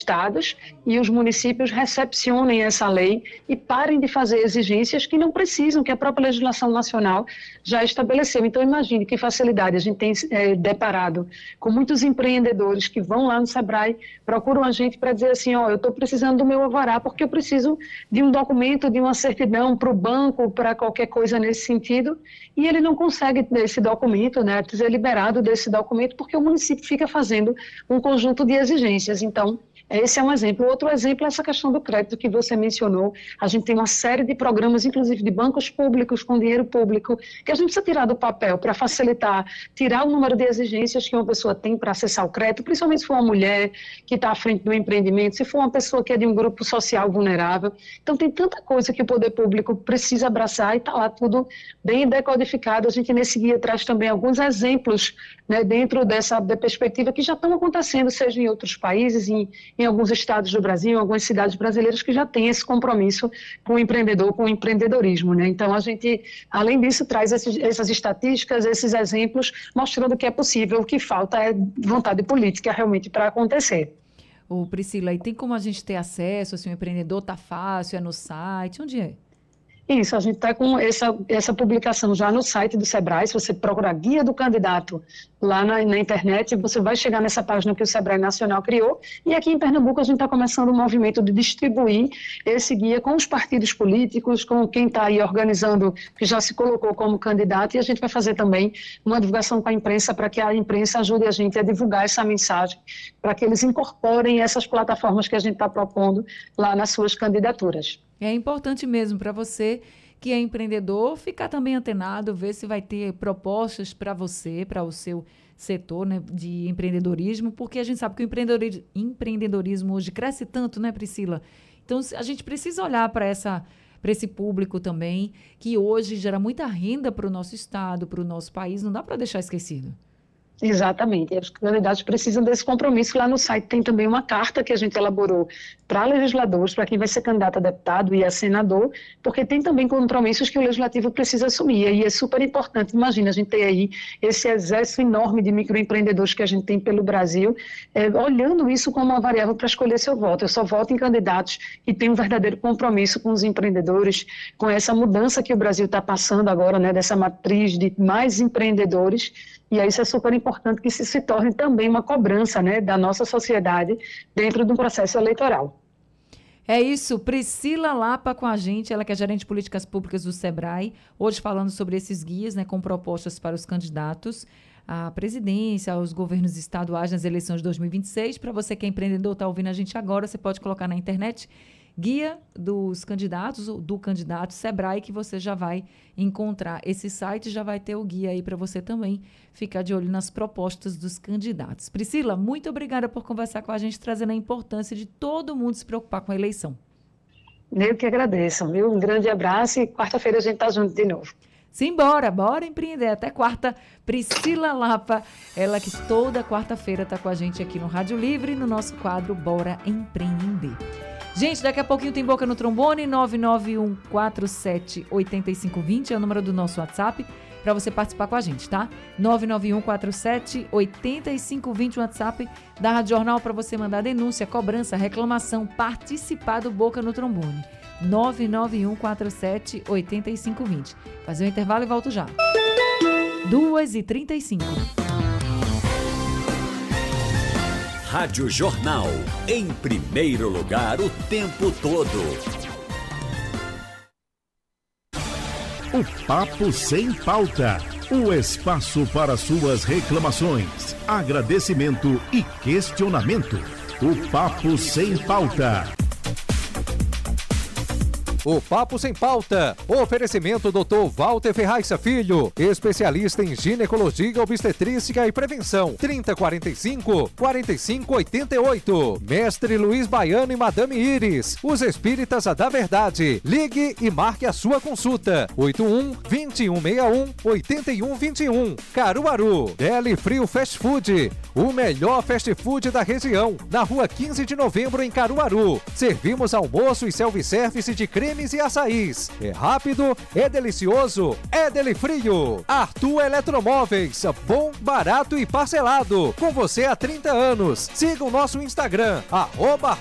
estados e os municípios recepcionem essa lei e parem de fazer exigências que não precisam, que a própria legislação nacional já estabeleceu. Então, imagine que facilidade. A gente tem deparado com muitos empreendedores que vão lá no Sebrae, procuram a gente para dizer assim, eu estou precisando do meu alvará porque eu preciso de um documento, de uma certidão para o banco, para qualquer coisa nesse sentido, e ele não consegue esse documento, né, ser liberado desse documento porque o município fica fazendo um conjunto de exigências. Então, esse é um exemplo. Outro exemplo é essa questão do crédito que você mencionou. A gente tem uma série de programas, inclusive de bancos públicos com dinheiro público, que a gente precisa tirar do papel para facilitar, tirar o número de exigências que uma pessoa tem para acessar o crédito, principalmente se for uma mulher que está à frente do empreendimento, se for uma pessoa que é de um grupo social vulnerável. Então, tem tanta coisa que o poder público precisa abraçar e está lá tudo bem decodificado. A gente, nesse guia, traz também alguns exemplos, né, dentro dessa perspectiva que já estão acontecendo, seja em outros países, em alguns estados do Brasil, em algumas cidades brasileiras que já têm esse compromisso com o empreendedor, com o empreendedorismo, né? Então, a gente, além disso, traz essas estatísticas, esses exemplos, mostrando que é possível. O que falta é vontade política realmente para acontecer. Ô, Priscila, e tem como a gente ter acesso, se o empreendedor está fácil, é no site, onde é? Isso, a gente está com essa publicação já no site do Sebrae. Se você procurar Guia do Candidato lá na internet, você vai chegar nessa página que o Sebrae Nacional criou. E aqui em Pernambuco a gente está começando um movimento de distribuir esse guia com os partidos políticos, com quem está aí organizando, que já se colocou como candidato. E a gente vai fazer também uma divulgação com a imprensa para que a imprensa ajude a gente a divulgar essa mensagem, para que eles incorporem essas plataformas que a gente está propondo lá nas suas candidaturas. É importante mesmo para você que é empreendedor ficar também antenado, ver se vai ter propostas para você, para o seu setor, né, de empreendedorismo, porque a gente sabe que o empreendedorismo hoje cresce tanto, né, Priscila? Então, a gente precisa olhar para esse público também, que hoje gera muita renda para o nosso estado, para o nosso país, não dá para deixar esquecido. Exatamente, os candidatos precisam desse compromisso. Lá no site tem também uma carta que a gente elaborou para legisladores, para quem vai ser candidato a deputado e a senador, porque tem também compromissos que o legislativo precisa assumir, e é super importante. Imagina, a gente tem aí esse exército enorme de microempreendedores que a gente tem pelo Brasil, olhando isso como uma variável para escolher seu voto. Eu só voto em candidatos que têm um verdadeiro compromisso com os empreendedores, com essa mudança que o Brasil está passando agora, né, dessa matriz de mais empreendedores. E aí isso é super importante que isso se torne também uma cobrança, né, da nossa sociedade dentro do processo eleitoral. É isso, Priscila Lapa com a gente, ela que é gerente de políticas públicas do Sebrae, hoje falando sobre esses guias, né, com propostas para os candidatos à presidência, aos governos estaduais nas eleições de 2026. Para você que é empreendedor, está ouvindo a gente agora, você pode colocar na internet Guia dos Candidatos, do candidato Sebrae, que você já vai encontrar. Esse site já vai ter o guia aí para você também ficar de olho nas propostas dos candidatos. Priscila, muito obrigada por conversar com a gente, trazendo a importância de todo mundo se preocupar com a eleição. Eu que agradeço, viu? Um grande abraço e quarta-feira a gente está junto de novo. Simbora, bora empreender. Até quarta, Priscila Lapa, ela que toda quarta-feira está com a gente aqui no Rádio Livre, no nosso quadro Bora Empreender. Gente, daqui a pouquinho tem Boca no Trombone, 991478520 é o número do nosso WhatsApp para você participar com a gente, tá? 991478520, o WhatsApp da Rádio Jornal para você mandar denúncia, cobrança, reclamação, participar do Boca no Trombone. 991478520. Fazer um intervalo e volto já. 2h35. Rádio Jornal, em primeiro lugar o tempo todo. O Papo Sem Pauta, o espaço para suas reclamações, agradecimento e questionamento. O Papo Sem Pauta. O Papo Sem Pauta. Oferecimento Dr. Walter Ferraissa Filho, especialista em ginecologia, obstetrícia e prevenção. 3045-4588. Mestre Luiz Baiano e Madame Iris, os espíritas da verdade. Ligue e marque a sua consulta. 81-2161-8121. Caruaru. Deli Frio Fast Food, o melhor fast food da região. Na rua 15 de novembro, em Caruaru. Servimos almoço e self-service de creme cremes e açaís. É rápido, é delicioso, é Delifrio. Arthur Eletromóveis, bom, barato e parcelado. Com você há 30 anos. Siga o nosso Instagram,